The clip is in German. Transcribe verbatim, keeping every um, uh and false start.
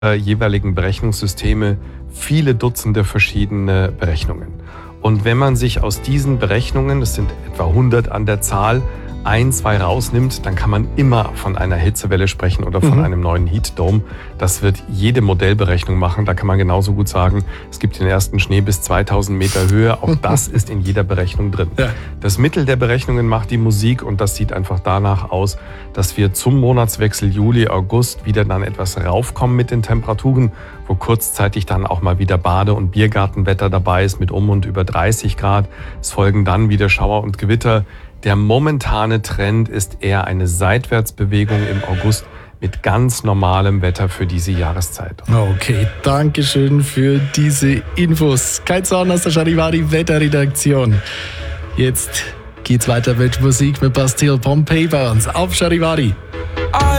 äh, jeweiligen Berechnungssysteme viele Dutzende verschiedene Berechnungen. Und wenn man sich aus diesen Berechnungen, das sind etwa hundert an der Zahl, ein, zwei rausnimmt, dann kann man immer von einer Hitzewelle sprechen oder von mhm. einem neuen Heat Dome. Das wird jede Modellberechnung machen. Da kann man genauso gut sagen, es gibt den ersten Schnee bis zweitausend Meter Höhe. Auch das ist in jeder Berechnung drin. Ja. Das Mittel der Berechnungen macht die Musik und das sieht einfach danach aus, dass wir zum Monatswechsel Juli, August wieder dann etwas raufkommen mit den Temperaturen, wo kurzzeitig dann auch mal wieder Bade- und Biergartenwetter dabei ist mit um und über dreißig Grad. Es folgen dann wieder Schauer und Gewitter. Der momentane Trend ist eher eine Seitwärtsbewegung im August mit ganz normalem Wetter für diese Jahreszeit. Okay, danke schön für diese Infos. Kai Zorn aus der Charivari Wetterredaktion. Jetzt geht's weiter mit Musik mit Bastille Pompeii bei uns auf Charivari.